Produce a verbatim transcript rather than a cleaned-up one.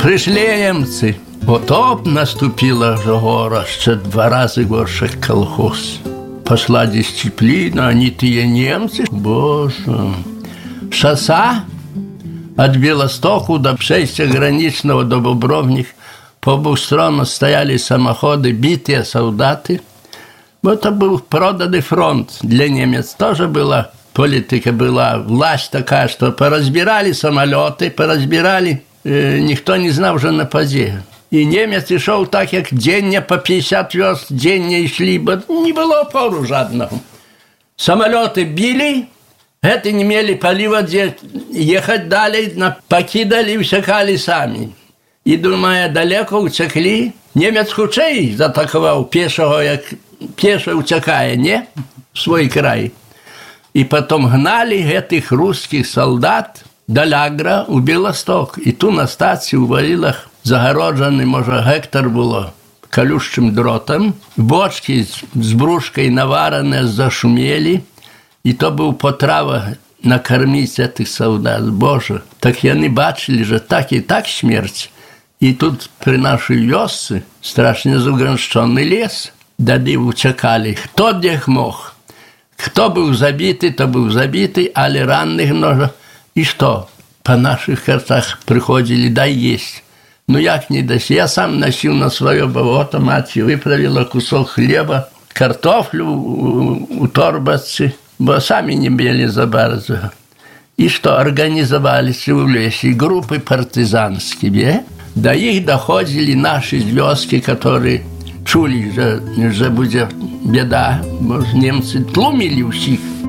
Прийшли німці. Потоп наступила вже гора, ще два рази горше колхоз. Пошла дисциплина, они тие немцы, боже. Шосса от Белостоку до шесть граничного до Бобровних. По обеих сторонах стояли самоходы, битые солдаты. Это был проданный фронт для немец. Тоже была политика, была власть такая, что поразбирали самолеты, поразбирали. Э, никто не знал уже на позе. И немец шел так, как день по пятьдесят верст, день не шли, бо не было опору жадного. Самолеты били, это не имели полива, где ехать далее, покидали и усекали сами. И, думая, далеко утекли, немец худший затаковал пешего, как пеший утекая, не? В свой край. И потом гнали этих русских солдат до Лягра у Белосток. И ту на стацию увалила загороджений, може, гектар було колючим дротом. Бочки з брушкою наварені, зашуміли. І то був потрава накормити цих солдат. Боже, так вони бачили, що так і так смерть. І тут при нашій вёсці страшно заграничний ліс. Дады утекали, хто де мог. Хто був забитий, то був забитий, але ранних много. І що? По наших картах приходили, дай їсть. Ну як не дасть? Я сам носил на свое болото, мать выправила кусок хлеба, картофлю у, у торбаці, бо сами не били за bardzo. И что, организовались в лесе группы партизанские, до их доходили наши звездки, которые чули, что, что будет беда, бо немцы тлумили всех.